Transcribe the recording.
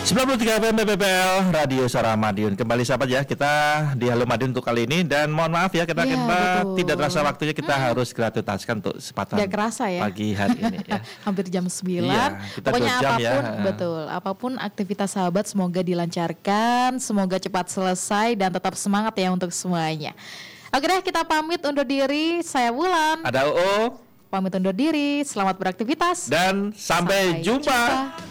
93 FM PPL Radio Suara Madiun. Kembali sahabat ya, kita di Halo Madiun untuk kali ini. Dan mohon maaf ya, kita tidak terasa waktunya, kita harus tuntaskan untuk kesempatan pagi hari ini ya. Hampir jam 9 pokoknya apapun ya. Betul, apapun aktivitas sahabat semoga dilancarkan, semoga cepat selesai dan tetap semangat ya untuk semuanya. Oke deh, kita pamit undur diri. Saya Wulan, ada UU, pamit undur diri. Selamat beraktivitas dan sampai jumpa.